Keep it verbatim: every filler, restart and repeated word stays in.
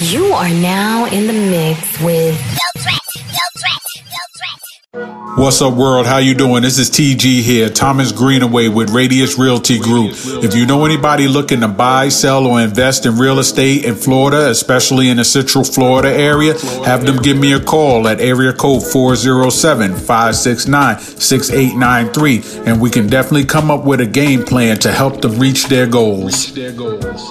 You are now in the mix with Yo Threat, Yo Threat, Yo Threat. What's up, world? How you doing? This is T G here, Thomas Greenaway with Radius Realty Group. If you know anybody looking to buy, sell, or invest in real estate in Florida, especially in the Central Florida area, have them give me a call at area code four oh seven, five six nine, six eight nine three, and we can definitely come up with a game plan to help them reach their goals.